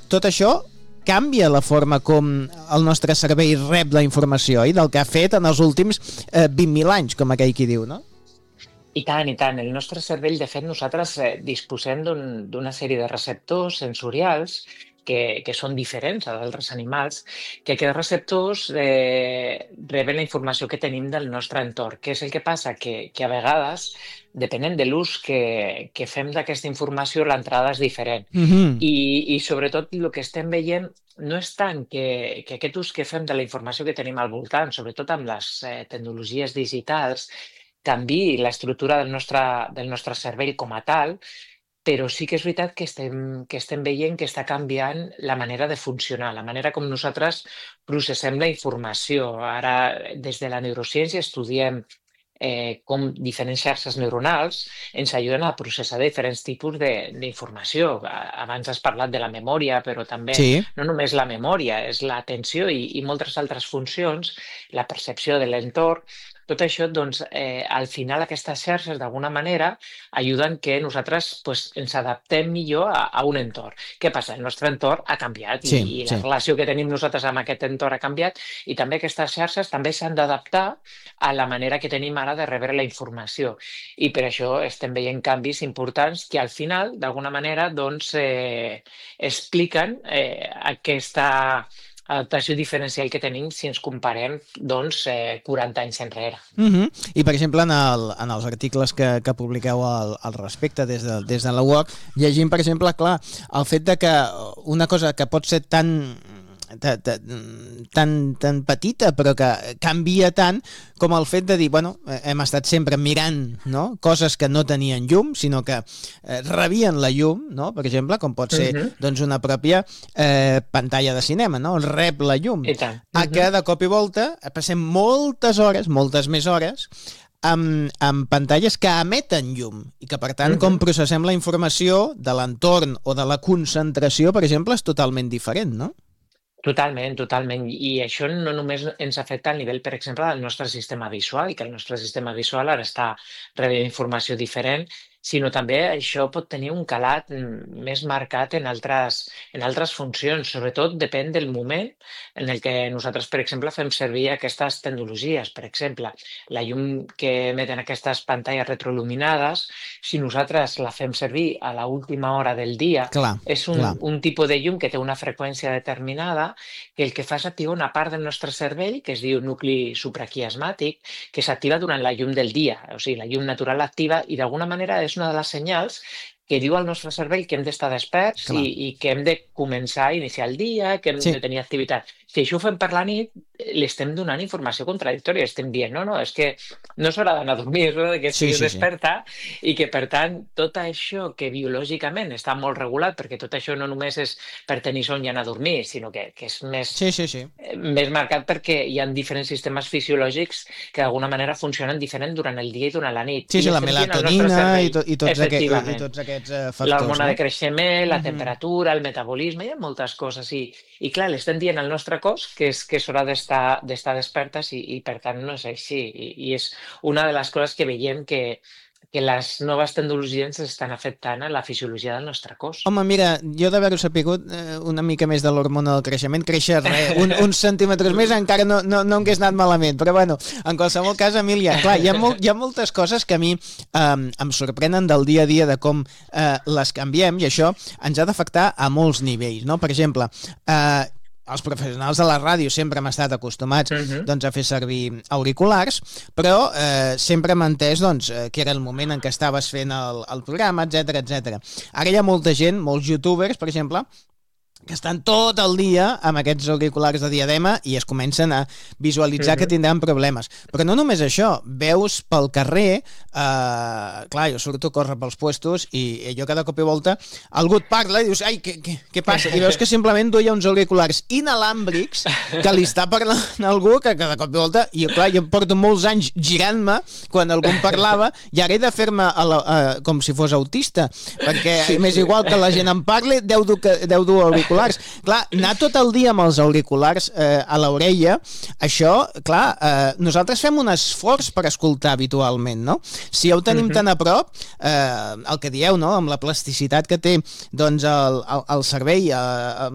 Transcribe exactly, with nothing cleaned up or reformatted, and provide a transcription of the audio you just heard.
tot això canvia la forma com el nostre cervell rep la informació i del que ha fet en els últims eh, vint mil anys, com aquell qui diu, no? I tant, i tant. El nostre cervell, de fet, nosaltres eh, disposem d'una sèrie de receptors sensorials que, que són diferents a d'altres animals, que aquests receptors eh, reben la informació que tenim del nostre entorn. Què és el que passa? Que, que a vegades, depenent de l'ús que, que fem d'aquesta informació, l'entrada és diferent. Mm-hmm. I, I sobretot el que estem veient no és tant que, que aquest ús que fem de la informació que tenim al voltant, sobretot amb les eh, tecnologies digitals, canviï l'estructura del nostre, del nostre cervell com a tal, però sí que és veritat que estem, que estem veient que està canviant la manera de funcionar, la manera com nosaltres processem la informació. Ara, des de la neurociència, estudiem eh, com diferents xarxes neuronals ens ajuden a processar diferents tipus d'informació. Abans has parlat de la memòria, però també Sí. no només la memòria, és l'atenció i, i moltes altres funcions, la percepció de l'entorn. Tot això, doncs, eh, al final aquestes xarxes, d'alguna manera, ajuden que nosaltres pues, ens adaptem millor a, a un entorn. Què passa? El nostre entorn ha canviat i, Sí, i la sí. relació que tenim nosaltres amb aquest entorn ha canviat i també aquestes xarxes també s'han d'adaptar a la manera que tenim ara de rebre la informació. I per això estem veient canvis importants que al final, d'alguna manera, doncs, eh, expliquen eh, aquesta adaptació diferencial que tenim si ens comparem doncs, eh, quaranta anys enrere. Mm-hmm. I, per exemple, en, el, en els articles que, que publiqueu al, al respecte des de, des de la U O C, llegim, per exemple, clar, el fet de que una cosa que pot ser tan tan, tan petita però que canvia tant com el fet de dir, bueno, hem estat sempre mirant, no?, coses que no tenien llum sinó que eh, rebien la llum, no?, per exemple, com pot ser uh-huh. doncs una pròpia eh, pantalla de cinema, no?, rep la llum. I tant. Uh-huh. A que de cop i volta passem moltes hores, moltes més hores amb, amb pantalles que emeten llum i que, per tant, uh-huh. com processem la informació de l'entorn o de la concentració, per exemple, és totalment diferent, no? Totalment, totalment. I això no només ens afecta al nivell, per exemple, del nostre sistema visual, que el nostre sistema visual ara està rebent informació diferent, sinó també això pot tenir un calat més marcat en altres, en altres funcions. Sobretot depèn del moment en el que nosaltres, per exemple, fem servir aquestes tecnologies. Per exemple, la llum que emeten aquestes pantalles retroiluminades, si nosaltres la fem servir a l'última hora del dia, clar, és un, clar. un tipus de llum que té una freqüència determinada que el que fa és activar una part del nostre cervell que es diu nucli supraquiasmàtic, que s'activa durant la llum del dia. O sigui, la llum natural l'activa i d'alguna manera és una de les senyals que diu al nostre cervell que hem d'estar desperts i, i que hem de començar a iniciar el dia, que hem sí. de tenir activitat. Si això ho fem per la nit, li estem donant informació contradictòria. Estem dient, no, no, és que no és hora d'anar a dormir, és hora que estiguis sí, sí, desperta sí. i que, per tant, tot això que biològicament està molt regulat, perquè tot això no només és per tenir son i anar a dormir, sinó que, que és més, sí, sí, sí. més marcat perquè hi ha diferents sistemes fisiològics que d'alguna manera funcionen diferent durant el dia i durant la nit. Sí, sí, la melatonina i, to, i, tots aquest, i tots aquests uh, factors. L'hormona no? de creixement, la uh-huh. temperatura, el metabolisme, hi ha moltes coses. I, i clar, l'estem dient al nostre cos que és, que és hora d'estar d'estar despertes i, i per tant no és així. I, I és una de les coses que veiem que, que les noves tecnologies estan afectant a la fisiologia del nostre cos. Home, mira, jo d'haver-ho sapigut eh, una mica més de l'hormona del creixement, créixer res, un, uns centímetres més encara no, no, no hagués anat malament, però bueno, en qualsevol cas, Emília, clar, hi ha, molt, hi ha moltes coses que a mi eh, em sorprenen del dia a dia de com eh, les canviem i això ens ha d'afectar a molts nivells, no? Per exemple, eh, els professionals de la ràdio sempre hem estat acostumats uh-huh. doncs, a fer servir auriculars, però eh, sempre hem entès doncs, que era el moment en què estaves fent el, el programa, etcètera, etcètera. Ara hi ha molta gent, molts youtubers, per exemple, que estan tot el dia amb aquests auriculars de diadema i es comencen a visualitzar uh-huh. que tindran problemes. Però no només això, veus pel carrer, eh, clar, jo surto a córrer pels puestos i jo cada cop i volta algú et parla i dius, ai, què, què, què passa? I veus que simplement duia uns auriculars inalàmbrics que li està parlant algú que cada cop i volta, i clar, jo porto molts anys girant-me quan algú em parlava i ara he de fer-me a la, a, com si fos autista, perquè sí, m'és igual que la gent em parli, deu dur, deu dur auriculars. Clar, anar tot el dia amb els auriculars eh, a l'orella, això, clar, eh, nosaltres fem un esforç per escoltar habitualment, no? Si ho tenim uh-huh. tan a prop, eh, el que dieu, no?, amb la plasticitat que té doncs, el, el, el cervell, eh,